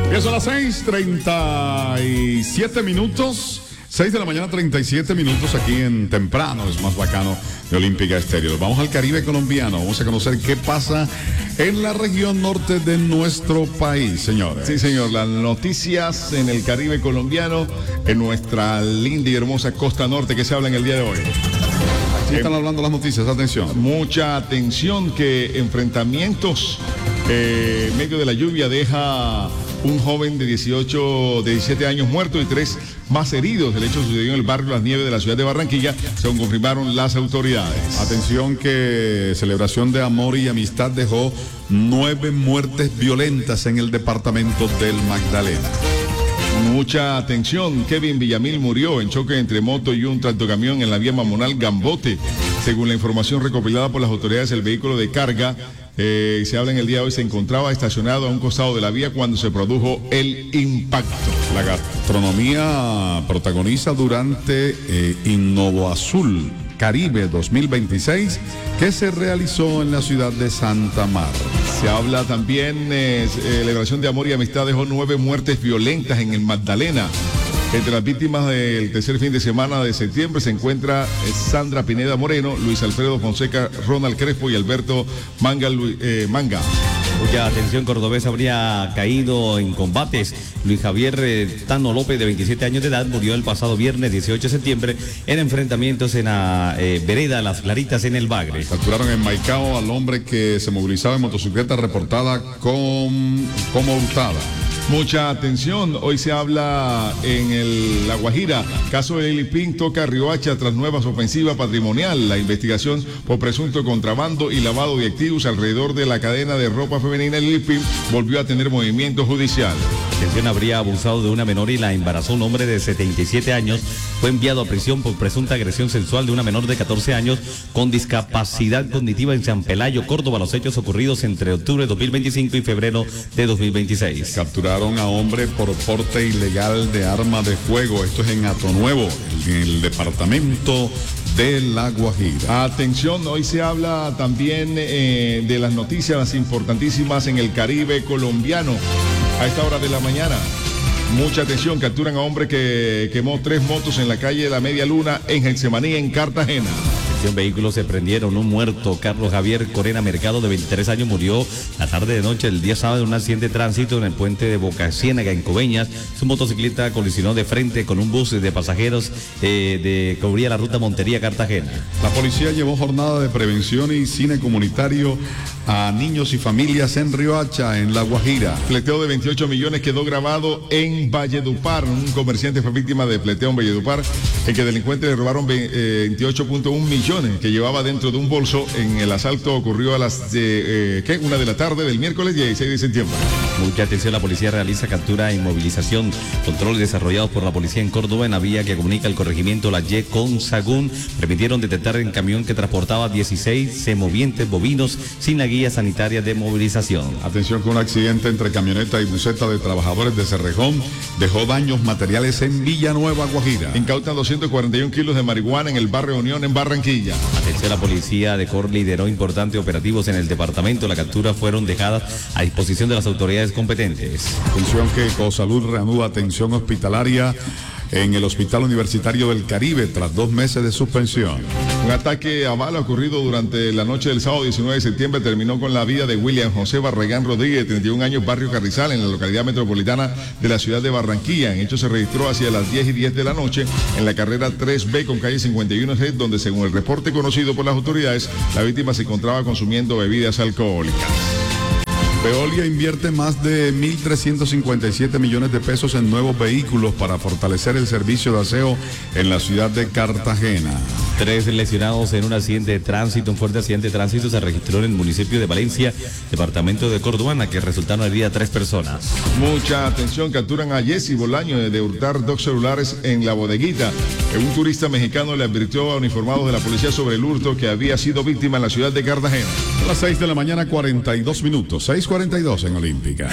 Ya son las 6:37 minutos. 6 de la mañana, 37 minutos aquí en Temprano, es más bacano de Olímpica Estéreo. Vamos al Caribe colombiano, vamos a conocer qué pasa en la región norte de nuestro país, señores. Sí, señor, las noticias en el Caribe colombiano, en nuestra linda y hermosa costa norte que se habla en el día de hoy. Aquí están hablando las noticias, atención. Mucha atención, que enfrentamientos en medio de la lluvia deja un joven de 17 años muerto y 3 más heridos. El hecho sucedió en el barrio Las Nieves de la ciudad de Barranquilla, según confirmaron las autoridades. Atención, que celebración de amor y amistad dejó 9 muertes violentas en el departamento del Magdalena. Mucha atención, Kevin Villamil murió en choque entre moto y un tractocamión en la vía Mamonal Gambote. Según la información recopilada por las autoridades, el vehículo de carga se habla en el día de hoy, se encontraba estacionado a un costado de la vía cuando se produjo el impacto. La gastronomía protagoniza durante Innovoazul Caribe 2026, que se realizó en la ciudad de Santa Marta. Se habla también, celebración de amor y amistad dejó 9 muertes violentas en el Magdalena. Entre las víctimas del tercer fin de semana de septiembre se encuentra Sandra Pineda Moreno, Luis Alfredo Fonseca, Ronald Crespo y Alberto Manga. Cuya atención cordobesa habría caído en combates. Luis Javier Tano López, de 27 años de edad, murió el pasado viernes 18 de septiembre en enfrentamientos en la vereda Las Claritas en el Bagre. Capturaron en Maicao al hombre que se movilizaba en motocicleta reportada como hurtada. Mucha atención, hoy se habla en La Guajira, caso de Lili Pin toca Riohacha tras nuevas ofensivas patrimonial. La investigación por presunto contrabando y lavado de activos alrededor de la cadena de ropa femenina Lili Pin volvió a tener movimiento judicial. Atención, habría abusado de una menor y la embarazó. Un hombre de 77 años fue enviado a prisión por presunta agresión sexual de una menor de 14 años con discapacidad cognitiva en San Pelayo, Córdoba. Los hechos ocurridos entre octubre de 2025 y febrero de 2026. Capturaron a hombre por porte ilegal de arma de fuego. Esto es en Atonuevo, en el departamento de La Guajira. Atención, hoy se habla también de las noticias importantísimas en el Caribe colombiano. A esta hora de la mañana, mucha atención, capturan a hombre que quemó 3 motos en la calle de la Media Luna en Getsemaní, en Cartagena. Vehículos se prendieron, un muerto. Carlos Javier Corena Mercado, de 23 años, murió la tarde de noche del día sábado en un accidente de tránsito en el puente de Boca Ciénaga, en Coveñas. Su motocicleta colisionó de frente con un bus de pasajeros que cubría la ruta Montería-Cartagena. La policía llevó jornada de prevención y cine comunitario a niños y familias en Riohacha, en La Guajira. Pleteo de 28 millones quedó grabado en Valledupar. Un comerciante fue víctima de pleteo en Valledupar, en que delincuentes le robaron 28.1 millones que llevaba dentro de un bolso. En el asalto ocurrió a las 1 de la tarde del miércoles 16 de septiembre. Mucha atención, la policía realiza captura e inmovilización. Controles desarrollados por la policía en Córdoba en la vía que comunica el corregimiento La Y con Sagún permitieron detectar un camión que transportaba 16 semovientes bovinos sin la guía sanitaria de movilización. Atención, que un accidente entre camioneta y buseta de trabajadores de Cerrejón dejó daños materiales en Villanueva, Guajira. Incautan 241 kilos de marihuana en el barrio Unión, en Barranquilla. Atención, la policía de Cor lideró importantes operativos en el departamento. Las capturas fueron dejadas a disposición de las autoridades competentes. Atención, que Cosalud reanuda atención hospitalaria en el Hospital Universitario del Caribe tras 2 meses de suspensión. Un ataque a bala ocurrido durante la noche del sábado 19 de septiembre terminó con la vida de William José Barragán Rodríguez, de 31 años, barrio Carrizal, en la localidad metropolitana de la ciudad de Barranquilla. En hecho se registró hacia las 10:10 de la noche en la carrera 3B con calle 51G, donde, según el reporte conocido por las autoridades, la víctima se encontraba consumiendo bebidas alcohólicas. Veolia invierte más de 1.357 millones de pesos en nuevos vehículos para fortalecer el servicio de aseo en la ciudad de Cartagena. 3 lesionados en un accidente de tránsito. Un fuerte accidente de tránsito se registró en el municipio de Valencia, departamento de Córdoba, que resultaron heridas 3 personas. Mucha atención, capturan a Jesse Bolaño de hurtar 2 celulares en La Bodeguita. Un turista mexicano le advirtió a uniformados de la policía sobre el hurto que había sido víctima en la ciudad de Cartagena. A las 6 de la mañana, 42 minutos, 6:42 en Olímpica.